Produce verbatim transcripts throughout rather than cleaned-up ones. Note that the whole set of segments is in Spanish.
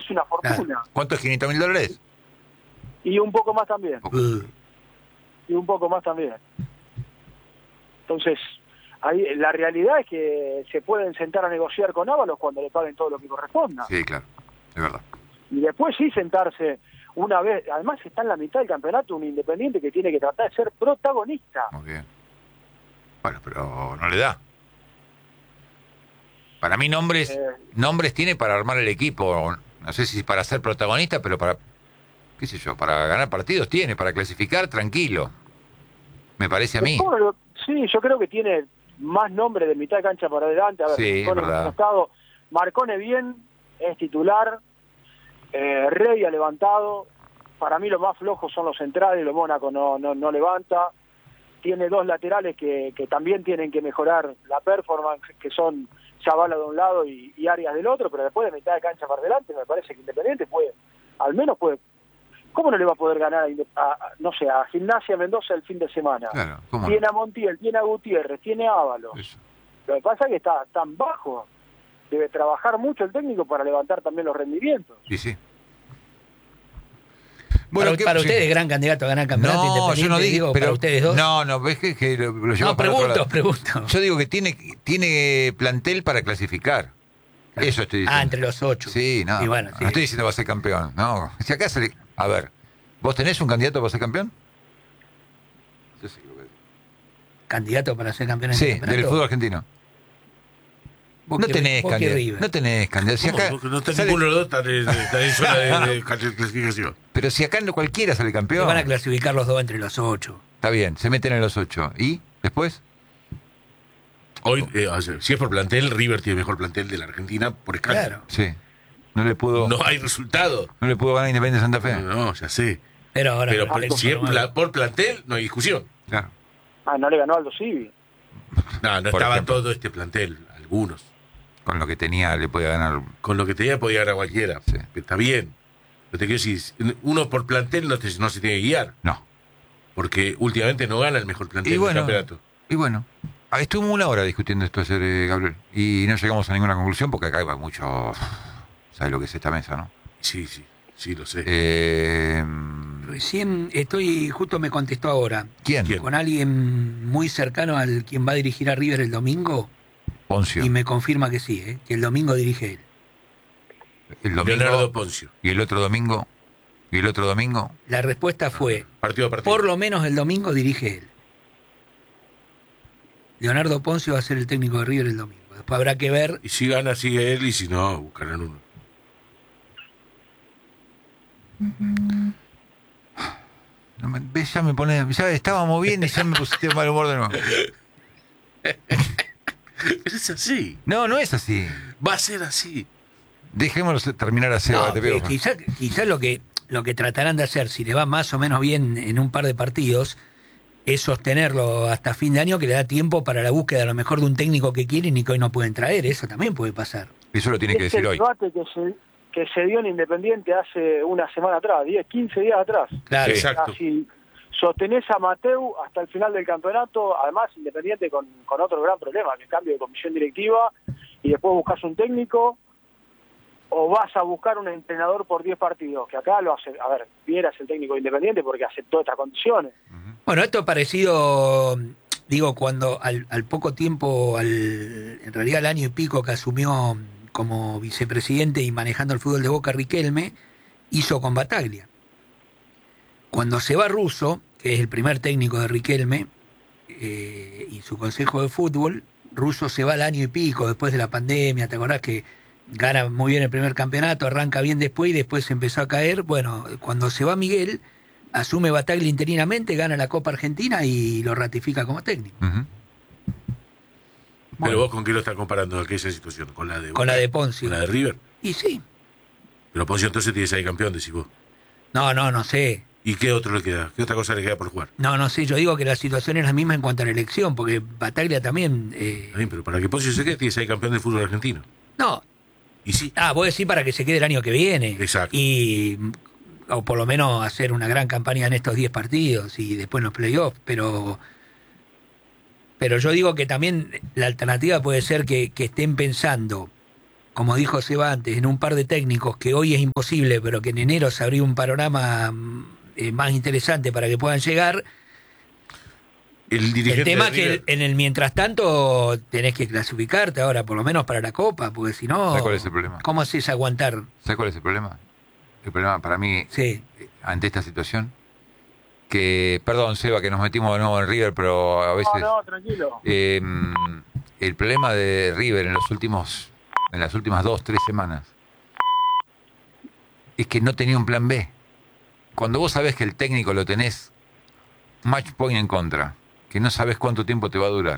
es una fortuna. Ah, ¿cuánto es quinientos mil dólares? Y un poco más también. Uh. Y un poco más también. Entonces, ahí la realidad es que se pueden sentar a negociar con Ábalos cuando le paguen todo lo que corresponda. Sí, claro, es verdad. Y después sí sentarse una vez, además está en la mitad del campeonato un Independiente que tiene que tratar de ser protagonista. Muy bien. Bueno, pero no le da. Para mí nombres, Eh, nombres tiene para armar el equipo, no sé si para ser protagonista, pero para, qué sé yo, para ganar partidos tiene, para clasificar tranquilo. Me parece a mí. Después, sí, yo creo que tiene más nombre de mitad de cancha para adelante. A ver, Sí, Marcone, verdad. estado, Marcone bien, es titular, eh, Rey ha levantado. Para mí lo más flojo son los centrales, lo Mónaco no, no, no levanta. Tiene dos laterales que, que también tienen que mejorar la performance, que son Zavala de un lado y, y Arias del otro, pero después de mitad de cancha para adelante me parece que Independiente puede, al menos puede. ¿Cómo no le va a poder ganar a, a, a no sé, a Gimnasia Mendoza el fin de semana? Claro, ¿cómo Tiene no? a Montiel, tiene a Gutiérrez, tiene a Ábalos. Eso. Lo que pasa es que está tan bajo. Debe trabajar mucho el técnico para levantar también los rendimientos. Sí, sí. Bueno, ¿qué- para sí. ustedes, gran candidato a ganar campeonato No, Independiente, yo no digo, digo, pero para ustedes dos. no, no, ves que, que lo, lo lleva No, para otro pregunto, lado. pregunto. Yo digo que tiene tiene plantel para clasificar. Eso estoy diciendo. Ah, entre los ocho. Sí, no. Y bueno, sí. No estoy diciendo va a ser campeón. No, si acá se le... A ver, ¿vos tenés un candidato para ser campeón? Yo sí creo que... Candidato para ser campeón del Sí, campeonato. del fútbol argentino. Vos No que- tenés vos que candidato. River. No tenés candidato. Si ¿Cómo? acá Porque no está sale- ninguno de los dos está en- está en zona de, de clasificación. Pero si acá no cualquiera sale Se campeón. van a clasificar los dos entre los ocho. Está bien, se meten en los ocho. ¿Y después? Hoy, eh, o sea, si es por plantel, River tiene mejor plantel de la Argentina por escala. Claro. Sí. No le pudo, no, No hay resultado. le pudo ganar Independiente Santa Fe. No, no, ya sé. Pero ahora Pero no, por, no, si es no, pla- por plantel, no hay discusión. Claro. Ah, no le ganó Aldo Civi. No, no Por estaba ejemplo. todo este plantel, algunos. Con lo que tenía le podía ganar. Con lo que tenía podía ganar cualquiera. Sí. Está bien. Pero te quiero decir, uno por plantel no, te- no se tiene que guiar. No. Porque últimamente no gana el mejor plantel Y bueno, del campeonato. y bueno. Ah, estuvimos una hora discutiendo esto ayer, eh, Gabriel. Y no llegamos a ninguna conclusión porque acá hay mucho. ¿Sabes lo que es esta mesa, no? Sí, sí, sí, lo sé. Eh, Recién estoy, justo me contestó ahora, ¿Quién? ¿Quién? con alguien muy cercano al quien va a dirigir a River el domingo, Poncio. y me confirma que sí, ¿eh? Que el domingo dirige él. El domingo. Leonardo Poncio. Y el otro domingo. Y el otro domingo. La respuesta fue, Partido a partido. por lo menos el domingo dirige él. Leonardo Poncio va a ser el técnico de River el domingo. Después habrá que ver. Y si gana, sigue él. Y si no, buscarán uno. No me- ves, ya me pone. Ya estábamos bien y ya me pusiste de mal humor de nuevo. Pero es así. No, no es así. Va a ser así. Dejémoslo terminar a Seba, No, te pido. eh, quizá, quizá lo que lo que tratarán de hacer, si le va más o menos bien en un par de partidos, es sostenerlo hasta fin de año, que le da tiempo para la búsqueda a lo mejor de un técnico que quieren y que hoy no pueden traer. Eso también puede pasar. Eso lo tiene que Es decir el hoy. debate que se, que se dio en Independiente hace una semana atrás, diez, quince días atrás. Claro. Sí. Exacto. Ah, si sostenés a Mateu hasta el final del campeonato, además Independiente con, con otro gran problema, que el cambio de comisión directiva, y después buscas un técnico, o vas a buscar un entrenador por diez partidos, que acá lo hace, a ver, Viera es el técnico de Independiente porque aceptó estas condiciones. Bueno, esto es parecido, digo, cuando al, al poco tiempo, al, en realidad al año y pico que asumió como vicepresidente y manejando el fútbol de Boca Riquelme, hizo con Bataglia. Cuando se va Russo, que es el primer técnico de Riquelme, eh, y su consejo de fútbol, Russo se va al año y pico después de la pandemia, ¿te acordás que gana muy bien el primer campeonato, arranca bien después y después empezó a caer? Bueno, cuando se va Miguel, asume Bataglia interinamente, gana la Copa Argentina y lo ratifica como técnico. Ujú. Pero Bueno. vos con qué lo estás comparando aquella situación, con la de Con la de Poncio. con la de River. Y sí, Pero Poncio entonces tiene que ser campeón, decís vos. no, no, no sé. ¿Y qué otro le queda? ¿Qué otra cosa le queda por jugar? No, no sé, yo digo que la situación es la misma en cuanto a la elección, porque Bataglia también... eh, Está bien, pero para que Poncio se quede, tiene que ser campeón del fútbol argentino. no, Y sí. ah, vos decís para que se quede el año que viene. Exacto. Y, o por lo menos hacer una gran campaña en estos diez partidos y después en los playoffs, pero... Pero yo digo que también la alternativa puede ser que, que estén pensando como dijo Seba antes, en un par de técnicos que hoy es imposible, pero que en enero se abrió un panorama eh, más interesante para que puedan llegar. El, dirigente el tema de que River, en el mientras tanto tenés que clasificarte ahora, por lo menos para la Copa, porque si no, ¿Sabes cuál es el problema? ¿cómo haces aguantar? ¿Sabes cuál es el problema? El problema para mí, Sí. eh, ante esta situación, que, perdón, Seba, que nos metimos de nuevo en River, pero a veces... No, no, tranquilo. Eh, el problema de River en los últimos, en las últimas dos, tres semanas, es que no tenía un plan B. Cuando vos sabés que el técnico lo tenés match point en contra, que no sabés cuánto tiempo te va a durar,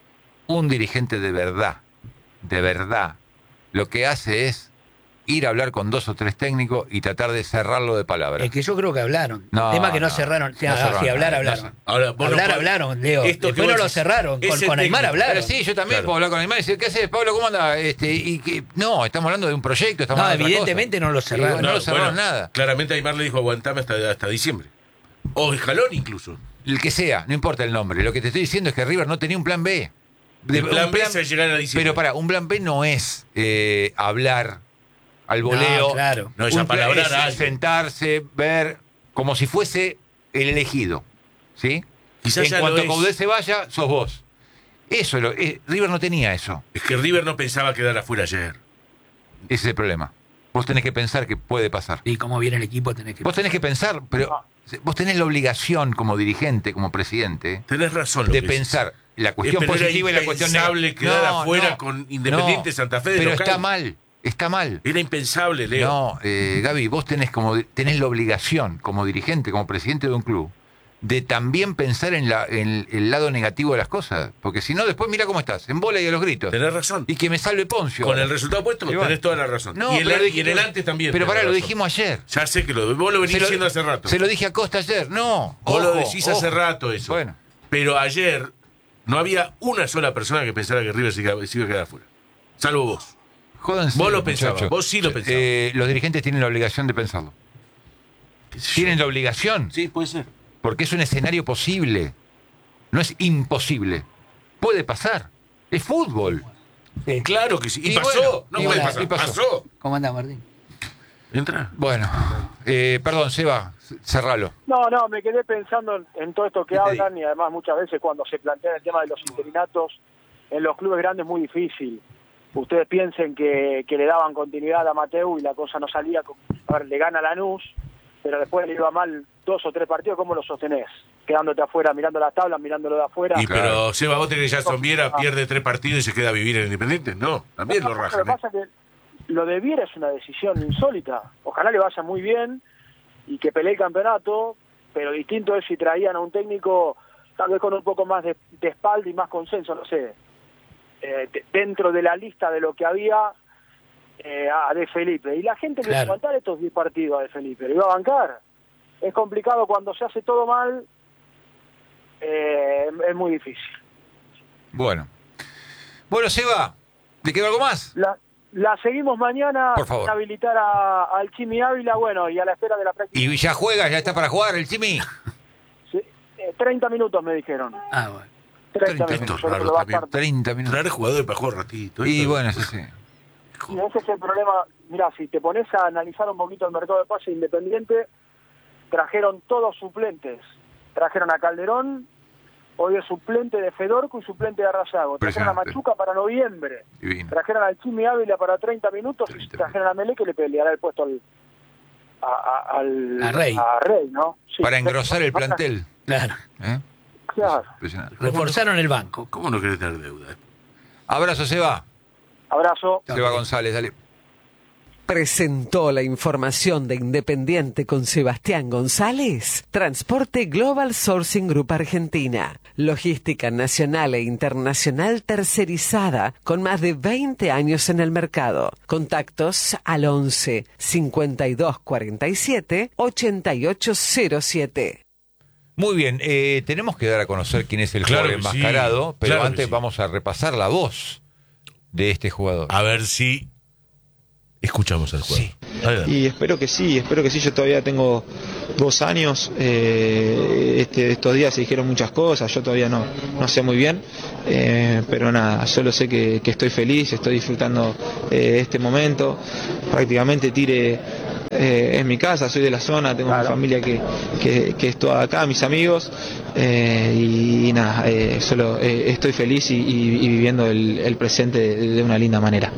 un dirigente de verdad, de verdad, lo que hace es ir a hablar con dos o tres técnicos y tratar de cerrarlo de palabra. Es que yo creo que hablaron. No, el tema que no, no, cerraron. O sea, no cerraron si hablar, nada, hablaron. no sé. Ahora, vos hablar, no podés- hablaron, Leo. Esto que Después vos no lo decís, cerraron. Con, ese con Aymar técnico. hablaron. Pero sí, yo también Claro. puedo hablar con Aymar y decir, ¿qué haces, Pablo? ¿Cómo anda? Este, y que, no, estamos hablando de un proyecto, estamos No, hablando de otra evidentemente cosa. no lo cerraron. Sí, no, lo cerraron bueno, nada. Claramente Aymar le dijo aguantame hasta, hasta diciembre. O Escalón incluso. El que sea, no importa el nombre. Lo que te estoy diciendo es que River no tenía un plan B. De- El plan un B es llegar a diciembre. Pero para, un plan B no es eh, hablar al voleo. No, claro. No es Un plan apalabrar es a alguien. sentarse, ver, como si fuese el elegido. ¿Sí? Quizás en ya cuanto lo es. Caudé se vaya, sos vos. Eso, es lo- eh, River no tenía eso. Es que River no pensaba quedar afuera ayer. Ese es el problema. Vos tenés que pensar que puede pasar. Y cómo viene el equipo tenés que... Vos tenés que pensar, pero vos tenés la obligación como dirigente, como presidente, Tenés razón. lo de que decís. pensar la cuestión Eh, pero era positiva y la cuestión impensable negativa. quedar No, afuera no, con Independiente no, Santa Fe de Pero local. está mal, está mal. Era impensable, Leo. No, eh, Gaby, vos tenés como tenés la obligación como dirigente, como presidente de un club, de también pensar en, la, en el lado negativo de las cosas, porque si no después mira cómo estás, en bola y a los gritos. Tenés razón. Y que me salve Poncio. Con el resultado puesto Y bueno. tenés toda la razón. No, y, el, pero lo y en el antes también. Pero tenés pará, lo razón. dijimos ayer. Ya sé que lo, vos lo venís Se lo- diciendo hace rato. Se lo dije a Costa ayer. No, Vos lo ojo, decís hace ojo. rato eso. Bueno. Pero ayer no había una sola persona que pensara que River se iba se iba a quedar afuera. Salvo vos. Jódanse, Vos lo pensabas, muchachos. vos sí lo pensabas. Eh, los dirigentes tienen la obligación de pensarlo. Tienen la obligación, Sí, puede ser. porque es un escenario posible. No es imposible. Puede pasar. Es fútbol. Sí. Claro que sí. Y, Y pasó. bueno, no y puede bueno, pasar. y pasó. pasó. ¿Cómo anda, Martín? Entra. Bueno, eh, perdón, Seba, cerralo. No, no, me quedé pensando en, en todo esto que ¿Qué te hablan y además muchas veces cuando se plantea el tema de los interinatos, en los clubes grandes es muy difícil. Ustedes piensen que, que le daban continuidad a Mateu y la cosa no salía. Con, a ver, le gana Lanús, pero después le iba mal dos o tres partidos, ¿cómo lo sostenés? Quedándote afuera, mirando las tablas, mirándolo de afuera. Y Claro. pero Seba, vos tenés que ya Viera pierde tres partidos y se queda a vivir en Independiente. No, también lo Lo que rajan. ¿eh? pasa es que lo de Viera es una decisión insólita. Ojalá le vaya muy bien y que pelee el campeonato, pero distinto es si traían a un técnico tal vez con un poco más de, de espalda y más consenso, no sé. Eh, de- dentro de la lista de lo que había eh, a De Felipe. Y la gente le iba a Claro. aguantar estos diez partidos a De Felipe, le iba a bancar. Es complicado cuando se hace todo mal, eh, es muy difícil. Bueno. Bueno, Seba, ¿te quedó algo más? La, la seguimos mañana, Por favor. habilitar a- al Chimi Ávila, bueno, y a la espera de la práctica. ¿Y ya juega? ¿Ya está para jugar el Chimi? Sí, eh, treinta minutos me dijeron. Ah, bueno. treinta treinta minutos. minutos, yo creo que raro va a también. estar- treinta minutos. Traer jugadores para jugar ratito. Y esto- bueno, sí, sí. Y ese es el problema. Mira, si te pones a analizar un poquito el mercado de pase Independiente, trajeron todos suplentes. Trajeron a Calderón, hoy es suplente de Fedorco y suplente de Arrayago. Trajeron a Impresionante. Machuca para noviembre. Divino. Trajeron al Chimi Ávila para treinta minutos treinta y trajeron a Melé que le peleará el puesto al, a, a- al, A Rey. a Rey, ¿no? Sí. Para engrosar el No, no, plantel. Claro. ¿Eh? Claro. Impresionante. Reforzaron el banco. ¿Cómo no querés tener deuda? Abrazo, Seba. Abrazo. Seba González, dale. Presentó la información de Independiente con Sebastián González. Transporte Global Sourcing Group Argentina. Logística nacional e internacional tercerizada con más de veinte años en el mercado. Contactos al once, cincuenta y dos cuarenta y siete, ochenta y ocho cero siete. Muy bien, eh, tenemos que dar a conocer quién es el Claro jugador que sí, enmascarado, pero claro que antes sí. vamos a repasar la voz de este jugador. A ver si escuchamos al juego. Sí. Adelante. Y espero que sí, espero que sí. Yo todavía tengo dos años. Eh, este, estos días se dijeron muchas cosas, yo todavía no, no sé muy bien, eh, pero nada, solo sé que, que estoy feliz, estoy disfrutando eh, este momento. Prácticamente Tigre eh, en mi casa, soy de la zona, tengo claro. Una familia que, que, que es toda acá, mis amigos, eh, y, y nada, eh, solo eh, estoy feliz y, y, y viviendo el, el presente de, de una linda manera.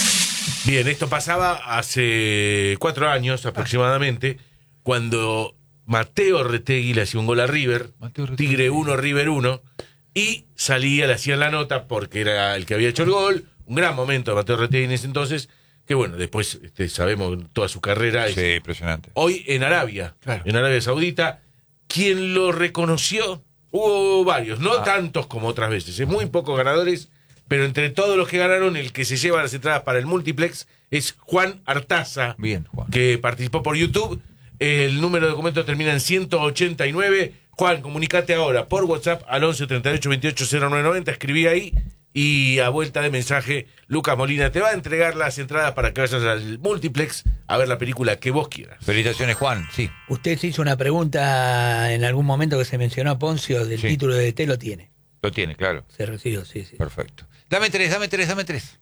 Bien, esto pasaba hace cuatro años aproximadamente, cuando Mateo Retegui le hacía un gol a River, Tigre uno, River uno, y salía, le hacían la nota porque era el que había hecho el gol, un gran momento de Mateo Retegui en ese entonces, que bueno, después este, sabemos toda su carrera. Sí, es, impresionante. Hoy en Arabia, claro. en Arabia Saudita, quien lo reconoció, hubo varios, no ah. tantos como otras veces, muy pocos ganadores, pero entre todos los que ganaron, el que se lleva las entradas para el multiplex es Juan Artaza, Bien, Juan. que participó por YouTube. El número de documentos termina en ciento ochenta y nueve. Juan, comunicate ahora por WhatsApp al once treinta y ocho veintiocho cero nueve noventa, escribí ahí y a vuelta de mensaje Lucas Molina te va a entregar las entradas para que vayas al multiplex a ver la película que vos quieras. Felicitaciones, Juan, sí. Usted se hizo una pregunta en algún momento que se mencionó a Poncio del sí. título de D T, lo tiene. Lo tiene, claro. Se recibió, sí, sí. Perfecto. Dame tres, dame tres, dame tres.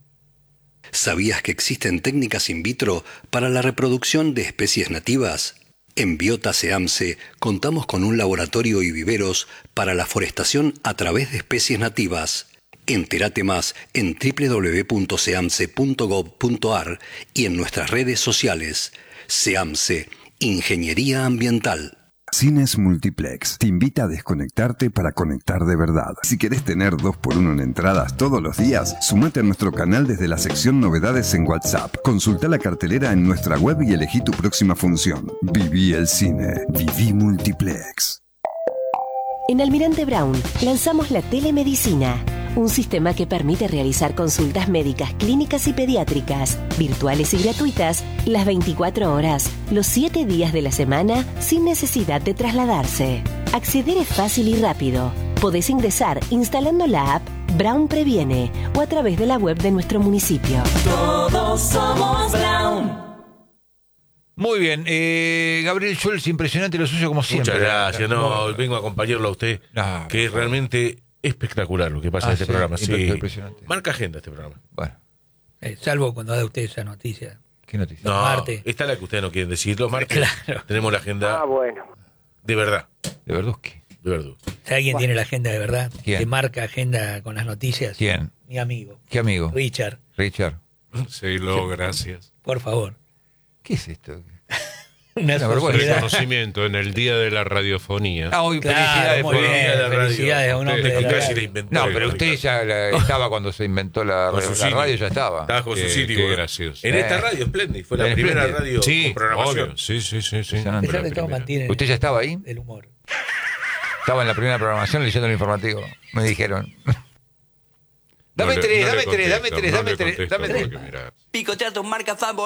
¿Sabías que existen técnicas in vitro para la reproducción de especies nativas? En Biota SEAMSE contamos con un laboratorio y viveros para la forestación a través de especies nativas. Entérate más en doble u doble u doble u punto seamse punto gov punto ar y en nuestras redes sociales. SEAMSE, Ingeniería Ambiental. Cines Multiplex te invita a desconectarte para conectar de verdad. Si querés tener dos por uno en entradas todos los días, sumate a nuestro canal desde la sección Novedades en WhatsApp. Consulta la cartelera en nuestra web y elegí tu próxima función. Viví el cine. Viví Multiplex. En Almirante Brown lanzamos la telemedicina, un sistema que permite realizar consultas médicas, clínicas y pediátricas, virtuales y gratuitas, las veinticuatro horas, los siete días de la semana, sin necesidad de trasladarse. Acceder es fácil y rápido. Podés ingresar instalando la app Brown Previene o a través de la web de nuestro municipio. Todos somos Brown. Muy bien, eh, Gabriel Schulz, impresionante lo suyo como siempre. Muchas gracias, no, vengo a acompañarlo a usted, no, que es realmente espectacular lo que pasa ah, en este sí, programa. Sí, impresionante. Marca agenda este programa. Bueno. Eh, salvo cuando da usted esa noticia. ¿Qué noticia? No, Marte. Está la que ustedes no quieren decir. Los martes claro. tenemos la agenda ah, bueno. de verdad. ¿De Verduzki? De Verduzki. Si alguien bueno. tiene la agenda de verdad, ¿Quién? que marca agenda con las noticias. ¿Quién? Mi amigo. ¿Qué amigo? Richard. Richard. Sí, lo, gracias. Por favor. ¿Qué es esto? Una, Una reconocimiento en el Día de la Radiofonía. Ah, hoy claro, felicidades muy por bien, el Día de la felicidades a un hombre de la radio. No, pero usted ya la, estaba cuando se inventó la, la radio, ya estaba. Estaba con su sitio. Qué gracioso. En eh. esta radio, Splendid, fue la primera Splendid. radio sí, con programación. Obvio. Sí, sí, sí. sí. De todo mantiene ¿Usted ya estaba ahí? El humor. Estaba en la primera programación leyendo el informativo, me dijeron. Dame no tres, no dame tres, contesto, dame tres, no dame tres, dame tres. Picotea tus marcas favoritas.